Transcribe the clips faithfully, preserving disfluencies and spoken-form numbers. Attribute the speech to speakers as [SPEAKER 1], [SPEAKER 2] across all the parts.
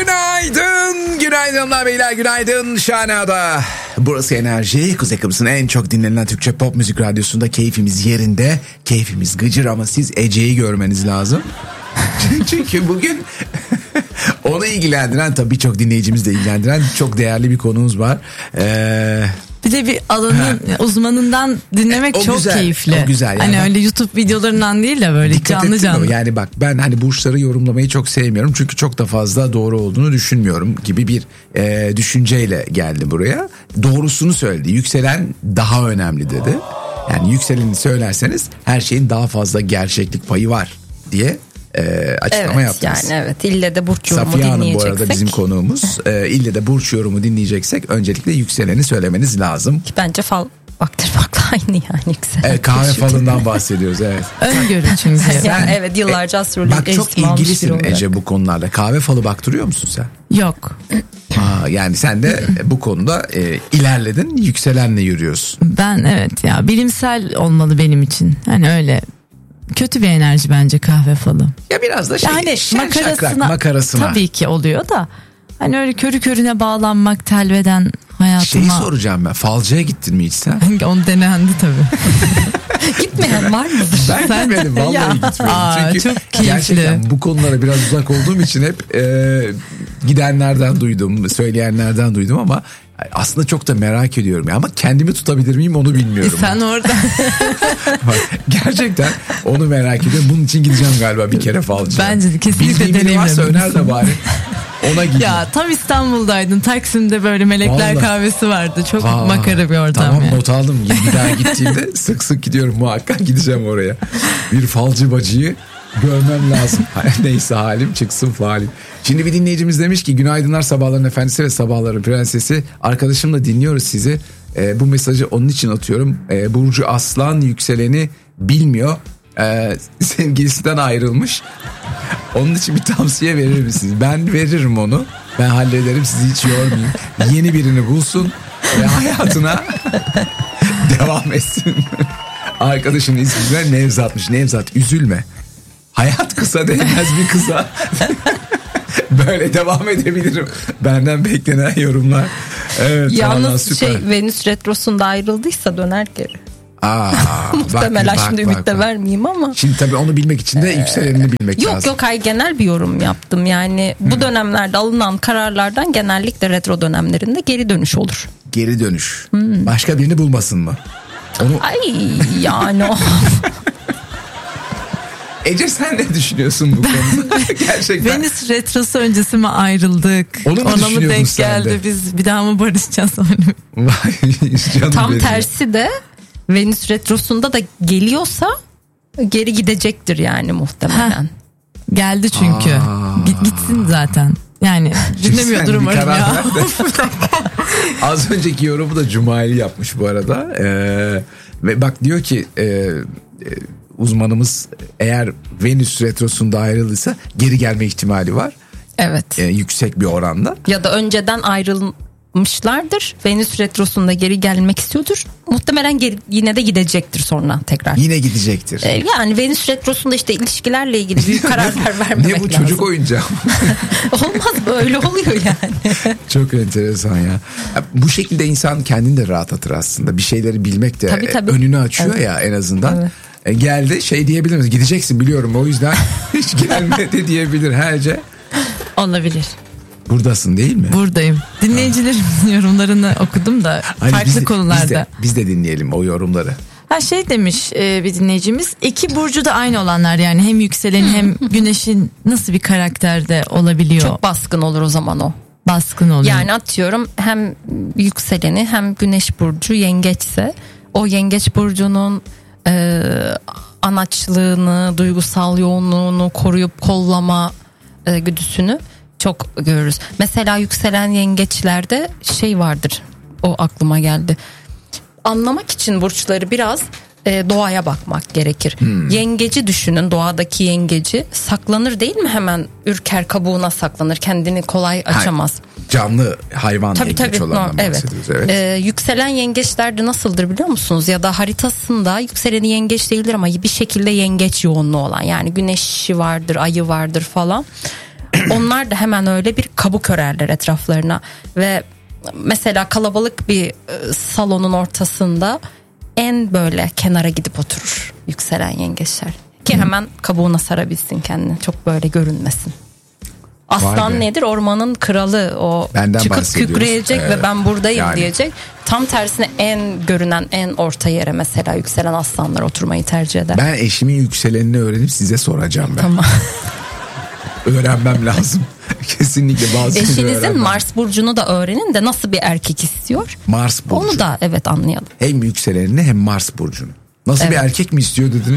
[SPEAKER 1] Günaydın, günaydınlar beyler, günaydın Şahana'da. Burası Enerji, Kuzey Kıbrıs'ın en çok dinlenen Türkçe pop müzik radyosunda keyfimiz yerinde, keyfimiz gıcır ama siz Ece'yi görmeniz lazım. Çünkü bugün onu ilgilendiren, tabii birçok dinleyicimiz de ilgilendiren çok değerli bir konumuz var. Eee...
[SPEAKER 2] Bir de bir alanın uzmanından dinlemek
[SPEAKER 1] o
[SPEAKER 2] çok
[SPEAKER 1] güzel,
[SPEAKER 2] keyifli.
[SPEAKER 1] O güzel. Yani
[SPEAKER 2] hani öyle YouTube videolarından değil de böyle
[SPEAKER 1] dikkat
[SPEAKER 2] canlı canlı.
[SPEAKER 1] Yani bak, ben hani burçları yorumlamayı çok sevmiyorum. Çünkü çok da fazla doğru olduğunu düşünmüyorum gibi bir e, düşünceyle geldi buraya. Doğrusunu söyledi. Yükselen daha önemli dedi. Yani yükseleni söylerseniz her şeyin daha fazla gerçeklik payı var diye e, açıklama
[SPEAKER 3] evet,
[SPEAKER 1] yaptınız.
[SPEAKER 3] Yani evet, ille de burç yorumu
[SPEAKER 1] Safiye Hanım
[SPEAKER 3] dinleyeceksek.
[SPEAKER 1] bu arada bizim konuğumuz. e, ille de burç yorumu dinleyeceksek öncelikle yükseleni söylemeniz lazım.
[SPEAKER 3] Bence fal baktırmakla aynı yani yükselen.
[SPEAKER 1] Evet, kahve falından bahsediyoruz, evet.
[SPEAKER 2] Öngörü çünkü.
[SPEAKER 3] Yani evet, yıllarca astroloji
[SPEAKER 1] Bak, çok
[SPEAKER 3] eğitimi almış biri
[SPEAKER 1] ilgilisin
[SPEAKER 3] olarak.
[SPEAKER 1] Ece bu konularda. Kahve falı baktırıyor musun sen?
[SPEAKER 2] Yok.
[SPEAKER 1] Aa, yani sen de bu konuda e, ilerledin, yükselenle yürüyorsun.
[SPEAKER 2] Ben evet ya, bilimsel olmalı benim için. Hani öyle kötü bir enerji bence kahve falı.
[SPEAKER 1] Ya biraz da şey,
[SPEAKER 2] Yani
[SPEAKER 1] şen
[SPEAKER 2] makarasına,
[SPEAKER 1] şakrak, makarasına.
[SPEAKER 2] tabii ki oluyor da hani öyle körü körüne bağlanmak, telveden hayatıma.
[SPEAKER 1] Şeyi soracağım ben, falcıya gittin mi hiç sen?
[SPEAKER 2] On denendi tabii.
[SPEAKER 3] Gitmeyen var mı?
[SPEAKER 1] Ben
[SPEAKER 2] Sen-
[SPEAKER 1] gitmedim, vallahi
[SPEAKER 2] Ya.
[SPEAKER 1] gitmedim.
[SPEAKER 2] Aa,
[SPEAKER 1] Çünkü
[SPEAKER 2] çok keyifli.
[SPEAKER 1] gerçekten bu konulara biraz uzak olduğum için hep e, gidenlerden duydum, söyleyenlerden duydum ama aslında çok da merak ediyorum ya, ama kendimi tutabilir miyim onu bilmiyorum.
[SPEAKER 2] Sen orada.
[SPEAKER 1] Bak, gerçekten onu merak ediyorum. Bunun için gideceğim galiba bir kere falcıya.
[SPEAKER 2] Bence de kesinlikle
[SPEAKER 1] Bildiğin biri varsa
[SPEAKER 2] deneyimlemelisin.
[SPEAKER 1] öner de bari. Ona gideyim.
[SPEAKER 2] Ya tam İstanbul'daydın. Taksim'de böyle melekler
[SPEAKER 1] Vallahi.
[SPEAKER 2] kahvesi vardı. Çok
[SPEAKER 1] Aa,
[SPEAKER 2] makara bir ortam.
[SPEAKER 1] Tamam,
[SPEAKER 2] yani.
[SPEAKER 1] not aldım. Bir daha gittiğimde sık sık gidiyorum, muhakkak gideceğim oraya. Bir falcı bacıyı görmem lazım. Neyse, halim çıksın falim. Şimdi bir dinleyicimiz demiş ki günaydınlar sabahların efendisi ve sabahların prensesi. Arkadaşımla dinliyoruz sizi. Ee, bu mesajı onun için atıyorum. Ee, Burcu Aslan, yükseleni bilmiyor. Ee, sevgilisinden ayrılmış. Onun için bir tavsiye verir misiniz? Ben veririm onu. Ben hallederim, sizi hiç yormayayım. Yeni birini bulsun ve hayatına devam etsin. Arkadaşının ismi de Nevzat'mış. Nevzat, üzülme. Hayat kısa, değmez bir kıza. Böyle devam edebilirim. Benden beklenen yorumlar. Evet,
[SPEAKER 3] Yalnız şey, Venüs retrosunda ayrıldıysa döner geri.
[SPEAKER 1] Aa,
[SPEAKER 3] Muhtemelen
[SPEAKER 1] bak,
[SPEAKER 3] şimdi
[SPEAKER 1] bak,
[SPEAKER 3] ümit de
[SPEAKER 1] bak.
[SPEAKER 3] vermeyeyim ama.
[SPEAKER 1] Şimdi tabii onu bilmek için de yükselenini bilmek
[SPEAKER 3] Yok
[SPEAKER 1] lazım.
[SPEAKER 3] yok hayır, genel bir yorum yaptım. Yani bu dönemlerde alınan kararlardan genellikle retro dönemlerinde geri dönüş olur.
[SPEAKER 1] Geri dönüş. Başka birini bulmasın mı? Onu...
[SPEAKER 3] Ay yani o.
[SPEAKER 1] Ece, sen ne düşünüyorsun bu konuda? Gerçekten.
[SPEAKER 2] Venüs retrosu öncesi mi ayrıldık?
[SPEAKER 1] Onu mu
[SPEAKER 2] Ona mı
[SPEAKER 1] düşünüyordun
[SPEAKER 2] denk
[SPEAKER 1] sen
[SPEAKER 2] geldi?
[SPEAKER 1] de?
[SPEAKER 2] Biz bir daha mı barışacağız?
[SPEAKER 1] Vay canım
[SPEAKER 3] Tam
[SPEAKER 1] benim.
[SPEAKER 3] tersi de Venüs retrosunda da geliyorsa geri gidecektir yani muhtemelen.
[SPEAKER 2] Geldi çünkü.
[SPEAKER 1] Aa.
[SPEAKER 2] Git, gitsin zaten. Yani dinlemiyordur
[SPEAKER 1] Sen bir
[SPEAKER 2] umarım
[SPEAKER 1] karar
[SPEAKER 2] ya.
[SPEAKER 1] ver de. Az önceki yorumu da Cumali yapmış bu arada. Ee, ve bak diyor ki e, e, uzmanımız, eğer Venüs retrosunda ayrıldıysa geri gelme ihtimali var.
[SPEAKER 3] Evet.
[SPEAKER 1] E, yüksek bir oranda.
[SPEAKER 3] Ya da önceden ayrılmışlardır. Venüs retrosunda geri gelmek istiyordur. Muhtemelen geri, yine de gidecektir sonra tekrar.
[SPEAKER 1] Yine gidecektir.
[SPEAKER 3] Ee, yani Venüs retrosunda işte ilişkilerle ilgili büyük kararlar vermemek
[SPEAKER 1] Ne bu,
[SPEAKER 3] lazım.
[SPEAKER 1] çocuk oyuncağı?
[SPEAKER 3] Olmaz, böyle oluyor yani.
[SPEAKER 1] Çok enteresan ya. Ya bu şekilde insan kendini de rahatlatır aslında. Bir şeyleri bilmek de
[SPEAKER 3] Tabii, tabii.
[SPEAKER 1] önünü açıyor
[SPEAKER 3] Evet.
[SPEAKER 1] ya en azından.
[SPEAKER 3] Evet.
[SPEAKER 1] E, geldi şey diyebilir miyiz? Gideceksin biliyorum, o yüzden hiç gelmedi diyebilir. Hece
[SPEAKER 2] Olabilir.
[SPEAKER 1] buradasın değil mi?
[SPEAKER 2] Buradayım. Dinleyicilerimizin yorumlarını okudum da
[SPEAKER 1] Hani
[SPEAKER 2] farklı
[SPEAKER 1] biz de,
[SPEAKER 2] konularda.
[SPEAKER 1] Biz de, biz de dinleyelim o yorumları.
[SPEAKER 2] Ha şey demiş e, bir dinleyicimiz, iki burcu da aynı olanlar, yani hem yükseleni hem güneşin nasıl bir karakterde olabiliyor?
[SPEAKER 3] Çok baskın olur o zaman o.
[SPEAKER 2] Baskın oluyor.
[SPEAKER 3] Yani atıyorum hem yükseleni hem güneş burcu yengeçse, o yengeç burcunun e, anaçlığını, duygusal yoğunluğunu koruyup kollama e, güdüsünü çok görürüz. Mesela yükselen yengeçlerde şey vardır, o aklıma geldi. Anlamak için burçları biraz e, doğaya bakmak gerekir. Hmm. Yengeci düşünün, doğadaki yengeci saklanır değil mi, hemen ürker, kabuğuna saklanır, kendini kolay açamaz.
[SPEAKER 1] Hayır, canlı hayvan
[SPEAKER 3] tabii,
[SPEAKER 1] yengeç
[SPEAKER 3] tabii,
[SPEAKER 1] olandan
[SPEAKER 3] no, evet.
[SPEAKER 1] bahsediyoruz. Evet.
[SPEAKER 3] Ee, yükselen yengeçlerde nasıldır biliyor musunuz? Ya da haritasında yükseleni yengeç değildir ama bir şekilde yengeç yoğunluğu olan, yani güneşi vardır, ayı vardır falan. onlar da hemen öyle bir kabuk örerler etraflarına ve mesela kalabalık bir salonun ortasında en böyle kenara gidip oturur yükselen yengeçler ki hemen kabuğuna sarabilsin kendini, çok böyle görünmesin. Aslan nedir? Ormanın kralı. O
[SPEAKER 1] Benden
[SPEAKER 3] çıkıp kükreyecek evet. Ve ben buradayım yani. Diyecek. Tam tersine en görünen en orta yere mesela yükselen aslanlar oturmayı tercih eder.
[SPEAKER 1] Ben eşimin yükselenini öğrenip size soracağım ben.
[SPEAKER 3] Tamam.
[SPEAKER 1] Öğrenmem lazım. Kesinlikle bazı
[SPEAKER 3] eşinizin Mars burcunu da öğrenin de nasıl bir erkek istiyor?
[SPEAKER 1] Mars burcu.
[SPEAKER 3] Onu da evet anlayalım.
[SPEAKER 1] Hem yükselenini hem Mars burcunu. Nasıl evet. bir erkek mi istiyor dediniz?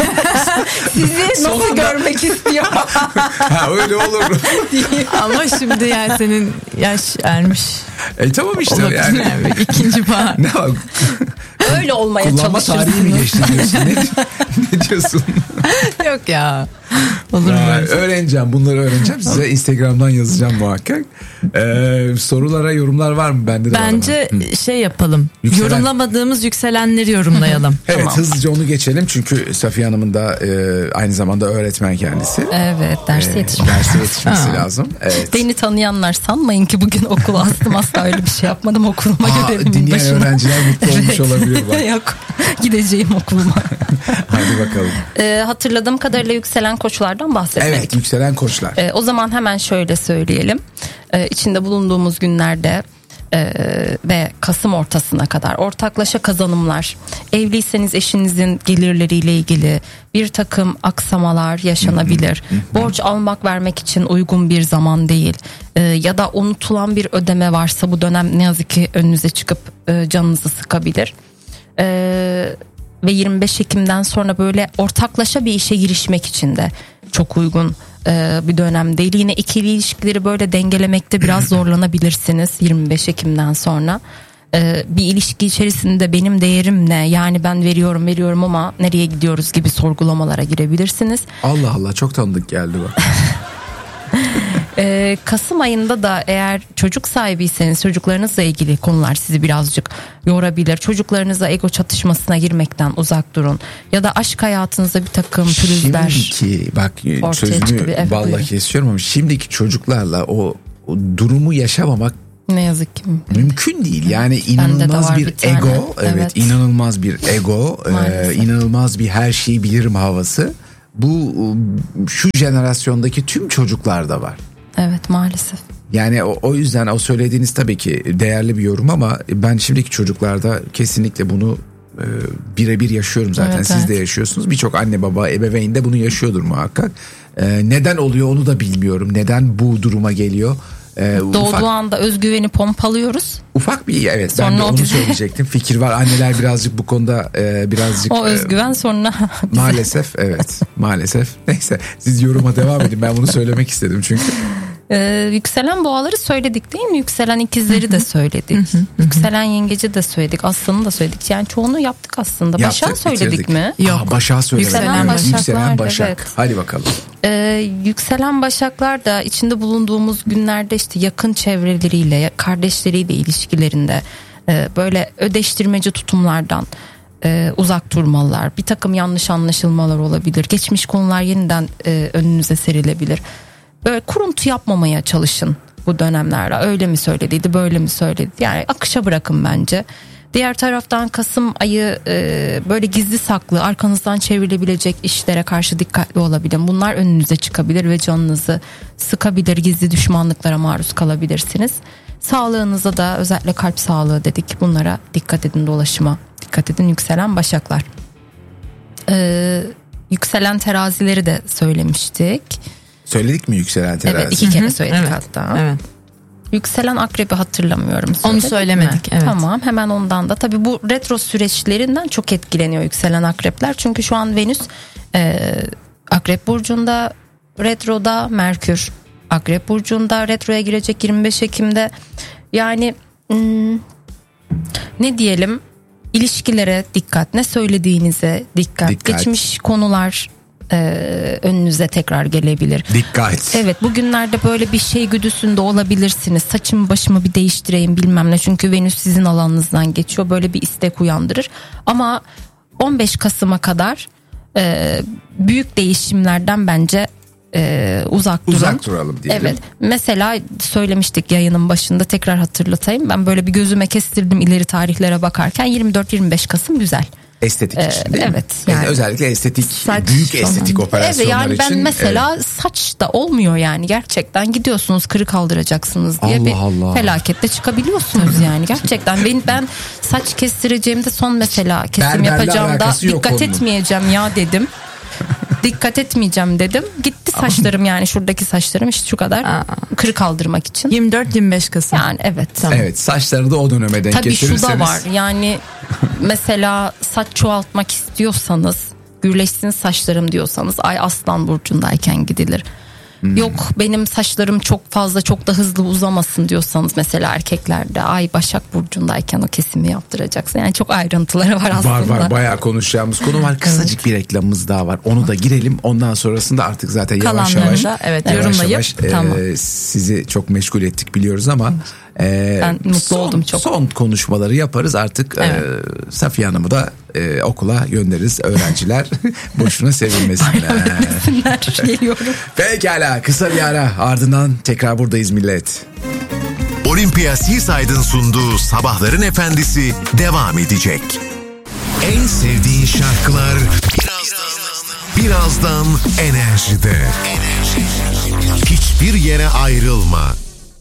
[SPEAKER 3] Sizi nasıl Sonunda... görmek istiyor?
[SPEAKER 1] Ha öyle olur.
[SPEAKER 2] Ama şimdi yani senin yaş ermiş.
[SPEAKER 1] E tamam işte olabilir yani.
[SPEAKER 2] yani. İkinci bahar.
[SPEAKER 1] Ne var?
[SPEAKER 3] Öyle olmaya
[SPEAKER 1] Kullanma
[SPEAKER 3] çalışırsınız.
[SPEAKER 1] Kullanma tarihi mi geçti diyorsun? Ne, ne diyorsun?
[SPEAKER 2] Yok ya. Olur mu?
[SPEAKER 1] Öğreneceğim. Bunları öğreneceğim. Size Instagram'dan yazacağım muhakkak. Ee, sorulara yorumlar var mı? Bende de
[SPEAKER 2] Bence
[SPEAKER 1] var
[SPEAKER 2] şey yapalım. Yükselen... Yorumlamadığımız yükselenleri yorumlayalım.
[SPEAKER 1] Evet
[SPEAKER 3] tamam.
[SPEAKER 1] Hızlıca onu geçelim. Çünkü Safiye Hanım'ın da e, aynı zamanda öğretmen kendisi.
[SPEAKER 3] Evet. Derse
[SPEAKER 1] ee,
[SPEAKER 3] yetişmesi.
[SPEAKER 1] Derse yetişmesi lazım. Evet.
[SPEAKER 3] Beni tanıyanlar sanmayın ki bugün okula astım. Asla öyle bir şey yapmadım. Okuluma görevimin
[SPEAKER 1] dinleyen
[SPEAKER 3] başına.
[SPEAKER 1] öğrenciler mutlu olmuş evet. olabilir. Bak.
[SPEAKER 3] Yok. Gideceğim okuluma.
[SPEAKER 1] Hadi bakalım.
[SPEAKER 3] Ee, hatırladığım kadarıyla yükselen koçlardan bahsetmedik.
[SPEAKER 1] Evet, yükselen koçlar.
[SPEAKER 3] Ee, o zaman hemen şöyle söyleyelim. Ee, içinde bulunduğumuz günlerde e, ve Kasım ortasına kadar ortaklaşa kazanımlar, evliyseniz eşinizin gelirleriyle ilgili bir takım aksamalar yaşanabilir. Borç almak vermek için uygun bir zaman değil. Ee, ya da unutulan bir ödeme varsa bu dönem ne yazık ki önünüze çıkıp e, canınızı sıkabilir. Ee, ve yirmi beş Ekim'den sonra böyle ortaklaşa bir işe girişmek için de çok uygun e, bir dönem değil. Yine ikili ilişkileri böyle dengelemekte biraz zorlanabilirsiniz yirmi beş Ekim'den sonra. E, bir ilişki içerisinde benim değerim ne? Yani ben veriyorum veriyorum ama nereye gidiyoruz gibi sorgulamalara girebilirsiniz.
[SPEAKER 1] Allah Allah, çok tanıdık geldi bak.
[SPEAKER 3] Ee, Kasım ayında da eğer çocuk sahibiyseniz çocuklarınızla ilgili konular sizi birazcık yorabilir. Çocuklarınızla ego çatışmasına girmekten uzak durun. Ya da aşk hayatınızda bir takım pürüzler.
[SPEAKER 1] Şimdiki bak sözünü evet, balla buyurun. Kesiyorum ama şimdiki çocuklarla o, o durumu yaşamamak
[SPEAKER 3] ne yazık ki
[SPEAKER 1] mümkün değil. Yani inanılmaz bir, bir ego, evet, evet inanılmaz bir ego, e, inanılmaz bir her şeyi bilirim havası. Bu şu jenerasyondaki tüm çocuklarda var.
[SPEAKER 3] Evet maalesef.
[SPEAKER 1] Yani o, o yüzden o söylediğiniz tabii ki değerli bir yorum ama ben şimdiki çocuklarda kesinlikle bunu e, birebir yaşıyorum zaten. Evet, Siz evet. de yaşıyorsunuz. Birçok anne baba ebeveyn de bunu yaşıyordur muhakkak. E, neden oluyor onu da bilmiyorum. Neden bu duruma geliyor? Ee,
[SPEAKER 3] Doğduğu ufak, anda özgüveni pompalıyoruz.
[SPEAKER 1] Ufak bir evet sonra ben de onu söyleyecektim. Fikir var. Anneler birazcık bu konuda e, birazcık.
[SPEAKER 3] O özgüven e, sonra.
[SPEAKER 1] Maalesef evet maalesef. Neyse siz yoruma devam edin. Ben bunu söylemek istedim çünkü.
[SPEAKER 3] Ee, yükselen boğaları söyledik değil mi? Yükselen ikizleri de söyledik. Yükselen yengeci de söyledik. Aslanı da söyledik. Yani çoğunu yaptık aslında. Başak'ı söyledik bitirdik. Mi?
[SPEAKER 1] Yok. Aa, Başak'ı söyledik.
[SPEAKER 3] Yükselen Başaklar.
[SPEAKER 1] Yükselen Başak. Evet. Hadi bakalım.
[SPEAKER 3] Ee, yükselen Başaklar da içinde bulunduğumuz günlerde işte yakın çevreleriyle, kardeşleriyle ilişkilerinde e, böyle ödeştirmeci tutumlardan e, uzak durmalılar. Bir takım yanlış anlaşılmalar olabilir. Geçmiş konular yeniden e, önünüze serilebilir. Böyle kuruntu yapmamaya çalışın bu dönemlerde. Öyle mi söylediydi, böyle mi söyledi? Yani akışa bırakın bence. Diğer taraftan Kasım ayı e, böyle gizli saklı, arkanızdan çevrilebilecek işlere karşı dikkatli olabilin. Bunlar önünüze çıkabilir ve canınızı sıkabilir, gizli düşmanlıklara maruz kalabilirsiniz. Sağlığınıza da özellikle kalp sağlığı dedik. Bunlara dikkat edin, dolaşıma dikkat edin yükselen Başaklar. Ee, yükselen terazileri de söylemiştik.
[SPEAKER 1] Söyledik mi yükselen terazi?
[SPEAKER 3] Evet, iki kere söyledik evet, hatta.
[SPEAKER 2] Evet.
[SPEAKER 3] Yükselen akrebi hatırlamıyorum.
[SPEAKER 2] Onu söylemedik. Evet.
[SPEAKER 3] Tamam, hemen ondan da. Tabii bu retro süreçlerinden çok etkileniyor yükselen akrepler. Çünkü şu an Venüs e, akrep burcunda, retroda, Merkür akrep burcunda retroya girecek yirmi beş Ekim'de. Yani hmm, ne diyelim, ilişkilere dikkat, ne söylediğinize dikkat, dikkat. Geçmiş konular Ee, önünüze tekrar gelebilir.
[SPEAKER 1] Dikkat.
[SPEAKER 3] Evet, bugünlerde böyle bir şey güdüsünde olabilirsiniz. Saçımı başımı bir değiştireyim bilmem ne. Çünkü Venüs sizin alanınızdan geçiyor. Böyle bir istek uyandırır. Ama on beş Kasım'a kadar e, büyük değişimlerden bence e, uzak durun.
[SPEAKER 1] Uzak duralım diyelim.
[SPEAKER 3] Evet. Mesela söylemiştik yayının başında, tekrar hatırlatayım. Ben böyle bir gözüme kestirdim ileri tarihlere bakarken yirmi dört yirmi beş Kasım güzel.
[SPEAKER 1] Estetik
[SPEAKER 3] Ee,
[SPEAKER 1] için değil mi?
[SPEAKER 3] evet,
[SPEAKER 1] Yani
[SPEAKER 3] yani.
[SPEAKER 1] özellikle estetik,
[SPEAKER 3] Saç
[SPEAKER 1] büyük
[SPEAKER 3] falan.
[SPEAKER 1] estetik operasyonlar
[SPEAKER 3] evet, yani
[SPEAKER 1] için.
[SPEAKER 3] ben mesela
[SPEAKER 1] evet.
[SPEAKER 3] saç da olmuyor yani, gerçekten gidiyorsunuz kırık aldıracaksınız diye
[SPEAKER 1] Allah
[SPEAKER 3] bir
[SPEAKER 1] Allah.
[SPEAKER 3] felakette çıkabiliyorsunuz yani gerçekten. ben ben saç kestireceğimde son mesela kesim
[SPEAKER 1] Berberle
[SPEAKER 3] yapacağımda
[SPEAKER 1] alakası yok
[SPEAKER 3] dikkat
[SPEAKER 1] onun.
[SPEAKER 3] etmeyeceğim ya dedim. Dikkat etmeyeceğim dedim. Gitti saçlarım yani, şuradaki saçlarım işte şu kadar
[SPEAKER 2] Aa.
[SPEAKER 3] kırık aldırmak için.
[SPEAKER 2] yirmi dört yirmi beş Kasım.
[SPEAKER 3] Yani evet.
[SPEAKER 2] Tamam.
[SPEAKER 1] Evet, saçları da o döneme denk
[SPEAKER 3] Tabii
[SPEAKER 1] getirirseniz.
[SPEAKER 3] şu da var yani, mesela saç çoğaltmak istiyorsanız, gürleşsin saçlarım diyorsanız ay Aslan burcundayken gidilir. Hmm. Yok benim saçlarım çok fazla, çok da hızlı uzamasın diyorsanız mesela erkeklerde ay Başak burcundayken o kesimi yaptıracaksın. Yani çok ayrıntıları var aslında.
[SPEAKER 1] Var var, bayağı konuşacağımız konu var. Kısacık bir reklamımız daha var. Onu da girelim. Ondan sonrasında artık zaten yavaş
[SPEAKER 2] Kalanlarını
[SPEAKER 1] yavaş,
[SPEAKER 2] da, evet,
[SPEAKER 1] yavaş
[SPEAKER 2] yorumlayıp,
[SPEAKER 1] yavaş, e,
[SPEAKER 2] tamam.
[SPEAKER 1] sizi çok meşgul ettik biliyoruz ama e,
[SPEAKER 3] Ben mutlu
[SPEAKER 1] son,
[SPEAKER 3] oldum çok.
[SPEAKER 1] Son konuşmaları yaparız artık.
[SPEAKER 2] Evet.
[SPEAKER 1] e, Safiye Hanım'ı da e, okula göndeririz. Öğrenciler boşuna sevinmesinler.
[SPEAKER 3] Geliyorum.
[SPEAKER 1] Pekala, kısa bir ara, ardından tekrar buradayız millet.
[SPEAKER 4] Olympia Seaside'ın sunduğu Sabahların Efendisi devam edecek. En sevdiğin şarkılar birazdan, birazdan Enerji'de. Hiçbir yere ayrılma.